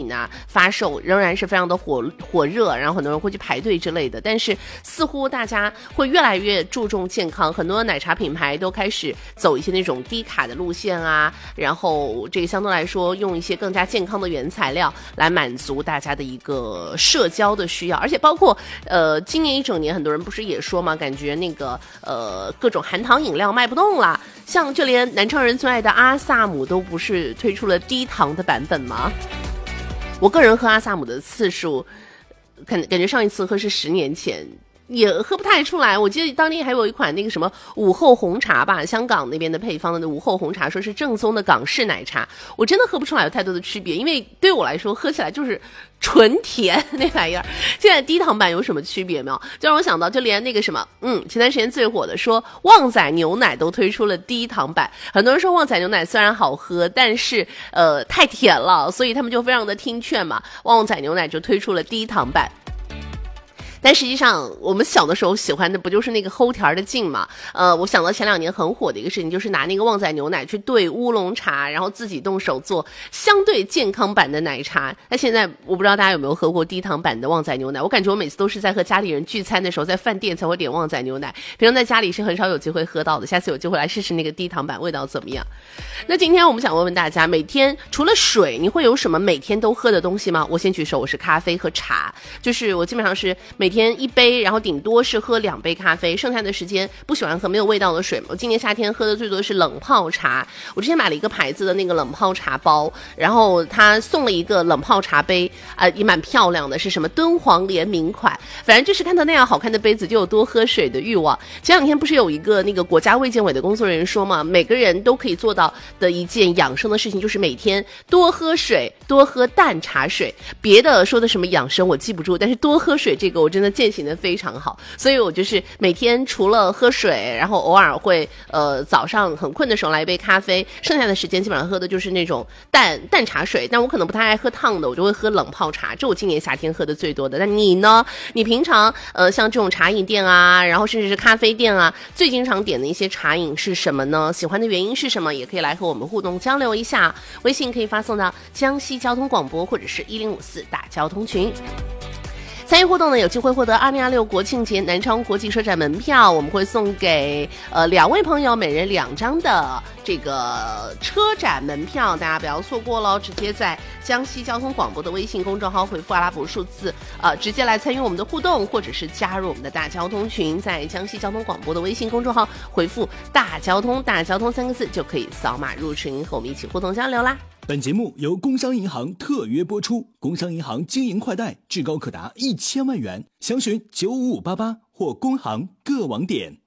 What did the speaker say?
饮啊发售仍然是非常的火热，然后很多人会去排队之类的。但是似乎大家会越来越注重健康，很多奶茶品牌都开始走一些那种低卡的路线啊，然后这个相对来说用一些更加健康的原材料来满足大家的一个社交的需要。而且包括今年一整年很多人不是也说嘛，感觉那个各种含糖饮料卖不动了，像就连南昌人最爱的阿萨姆都不是推出了低糖的版本吗？我个人喝阿萨姆的次数感觉上一次喝是10年前，也喝不太出来。我记得当年还有一款那个什么午后红茶吧，香港那边的配方的午后红茶，说是正宗的港式奶茶，我真的喝不出来有太多的区别，因为对我来说喝起来就是纯甜那玩意儿。现在低糖版有什么区别没有？就让我想到就连那个什么前段时间最火的说旺仔牛奶都推出了低糖版。很多人说旺仔牛奶虽然好喝，但是太甜了，所以他们就非常的听劝嘛，旺仔牛奶就推出了低糖版。但实际上我们小的时候喜欢的不就是那个齁甜的劲嘛？我想到前2年很火的一个事情，就是拿那个旺仔牛奶去兑乌龙茶，然后自己动手做相对健康版的奶茶。那现在我不知道大家有没有喝过低糖版的旺仔牛奶，我感觉我每次都是在和家里人聚餐的时候，在饭店才会点旺仔牛奶，平常在家里是很少有机会喝到的。下次有机会来试试那个低糖版味道怎么样。那今天我们想问问大家，每天除了水你会有什么每天都喝的东西吗？我先举手，我是咖啡和茶，就是我基本上是每天1杯，然后顶多是喝2杯咖啡，剩下的时间不喜欢喝没有味道的水。我今年夏天喝的最多是冷泡茶，我之前买了一个牌子的那个冷泡茶包，然后他送了一个冷泡茶杯也蛮漂亮的，是什么敦煌联名款，反正就是看到那样好看的杯子就有多喝水的欲望。前2天不是有一个那个国家卫健委的工作人员说嘛，每个人都可以做到的一件养生的事情就是每天多喝水，多喝淡茶水。别的说的什么养生我记不住，但是多喝水这个我真的践行的非常好。所以我就是每天除了喝水，然后偶尔会早上很困的时候来一杯咖啡，剩下的时间基本上喝的就是那种淡茶水。但我可能不太爱喝烫的，我就会喝冷泡茶，这我今年夏天喝的最多的。那你呢？你平常像这种茶饮店啊，然后甚至是咖啡店啊，最经常点的一些茶饮是什么呢？喜欢的原因是什么？也可以来和我们互动交流一下。微信可以发送到江西交通广播或者是1054大交通群。参与互动呢，有机会获得2026国庆节南昌国际车展门票，我们会送给2位朋友每人2张的这个车展门票，大家不要错过咯，直接在江西交通广播的微信公众号回复阿拉伯数字直接来参与我们的互动，或者是加入我们的大交通群，在江西交通广播的微信公众号回复大交通3个字就可以扫码入群，和我们一起互动交流啦。 本节目由工商银行特约播出，工商银行经营快贷至高可达1000万元，详询95588或工行各网点。